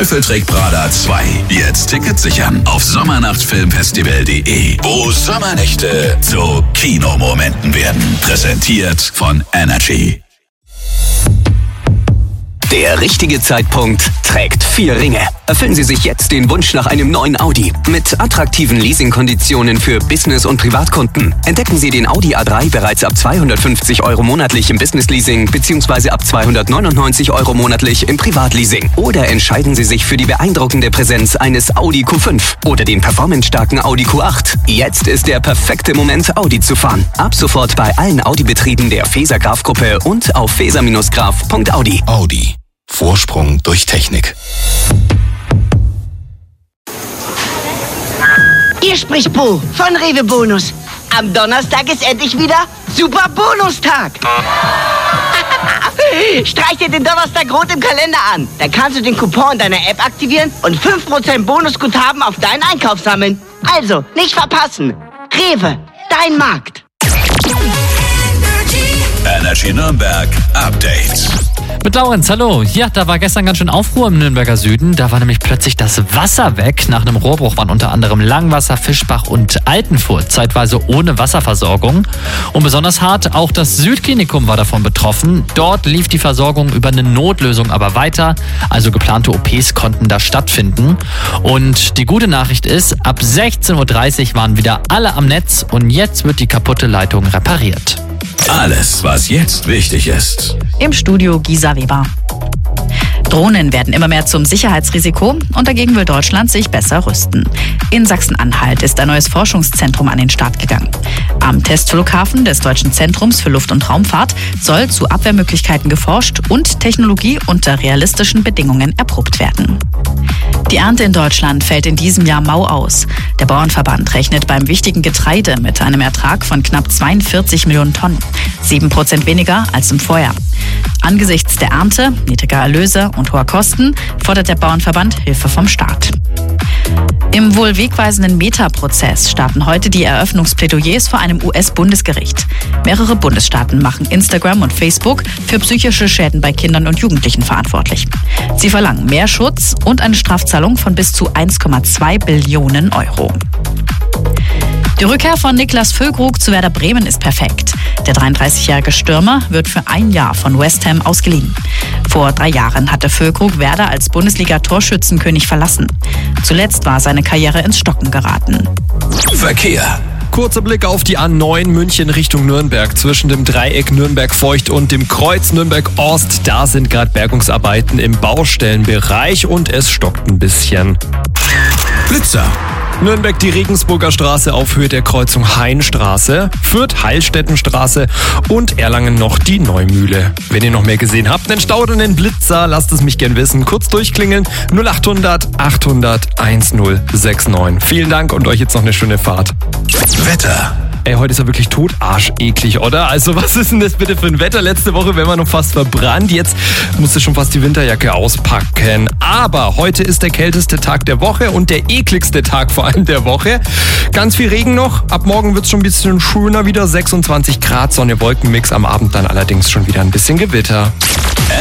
Teufel trägt Prada 2. Jetzt Tickets sichern auf sommernachtfilmfestival.de, wo Sommernächte zu Kinomomenten werden. Präsentiert von Energy. Der richtige Zeitpunkt trägt 4 Ringe. Erfüllen Sie sich jetzt den Wunsch nach einem neuen Audi. Mit attraktiven Leasingkonditionen für Business- und Privatkunden. Entdecken Sie den Audi A3 bereits ab 250 € monatlich im Business-Leasing bzw. ab 299 € monatlich im Privatleasing. Oder entscheiden Sie sich für die beeindruckende Präsenz eines Audi Q5 oder den performancestarken Audi Q8. Jetzt ist der perfekte Moment, Audi zu fahren. Ab sofort bei allen Audi-Betrieben der Faeser Graf-Gruppe und auf faeser-graf.audi. Audi. Vorsprung durch Technik. Hier spricht Bo von Rewe Bonus. Am Donnerstag ist endlich wieder Super Bonustag. Streich dir den Donnerstag rot im Kalender an. Dann kannst du den Coupon in deiner App aktivieren und 5% Bonusguthaben auf deinen Einkauf sammeln. Also, nicht verpassen. Rewe, dein Markt. Energy Nürnberg Update. Mit Laurenz, hallo. Ja, da war gestern ganz schön Aufruhr im Nürnberger Süden. Da war nämlich plötzlich das Wasser weg. Nach einem Rohrbruch waren unter anderem Langwasser, Fischbach und Altenfurt zeitweise ohne Wasserversorgung. Und besonders hart, auch das Südklinikum war davon betroffen. Dort lief die Versorgung über eine Notlösung aber weiter. Also geplante OPs konnten da stattfinden. Und die gute Nachricht ist, ab 16:30 Uhr waren wieder alle am Netz und jetzt wird die kaputte Leitung repariert. Alles, was jetzt wichtig ist. Im Studio Gisa Weber. Drohnen werden immer mehr zum Sicherheitsrisiko und dagegen will Deutschland sich besser rüsten. In Sachsen-Anhalt ist ein neues Forschungszentrum an den Start gegangen. Am Testflughafen des Deutschen Zentrums für Luft- und Raumfahrt soll zu Abwehrmöglichkeiten geforscht und Technologie unter realistischen Bedingungen erprobt werden. Die Ernte in Deutschland fällt in diesem Jahr mau aus. Der Bauernverband rechnet beim wichtigen Getreide mit einem Ertrag von knapp 42 Millionen Tonnen, 7% weniger als im Vorjahr. Angesichts der Ernte, niedriger Erlöse und hoher Kosten fordert der Bauernverband Hilfe vom Staat. Im wohl wegweisenden Meta-Prozess starten heute die Eröffnungsplädoyers vor einem US-Bundesgericht. Mehrere Bundesstaaten machen Instagram und Facebook für psychische Schäden bei Kindern und Jugendlichen verantwortlich. Sie verlangen mehr Schutz und eine Strafzahlung von bis zu 1,2 Billionen €. Die Rückkehr von Niklas Füllkrug zu Werder Bremen ist perfekt. Der 33-jährige Stürmer wird für ein Jahr von West Ham ausgeliehen. Vor 3 Jahren hatte Füllkrug Werder als Bundesliga-Torschützenkönig verlassen. Zuletzt war seine Karriere ins Stocken geraten. Verkehr. Kurzer Blick auf die A9 München Richtung Nürnberg. Zwischen dem Dreieck Nürnberg-Feucht und dem Kreuz Nürnberg-Ost. Da sind gerade Bergungsarbeiten im Baustellenbereich und es stockt ein bisschen. Blitzer. Nürnberg die Regensburger Straße auf Höhe der Kreuzung Hainstraße, Fürth Heilstättenstraße und Erlangen noch die Neumühle. Wenn ihr noch mehr gesehen habt, einen Stau oder einen Blitzer, lasst es mich gern wissen. Kurz durchklingeln 0800 800 1069. Vielen Dank und euch jetzt noch eine schöne Fahrt. Wetter. Ey, heute ist ja wirklich totarscheklig, oder? Also was ist denn das bitte für ein Wetter? Letzte Woche wären wir noch fast verbrannt. Jetzt musste schon fast die Winterjacke auspacken. Aber heute ist der kälteste Tag der Woche und der ekligste Tag vor allem der Woche. Ganz viel Regen noch. Ab morgen wird es schon ein bisschen schöner wieder. 26 Grad, Sonne, Wolkenmix. Am Abend dann allerdings schon wieder ein bisschen Gewitter.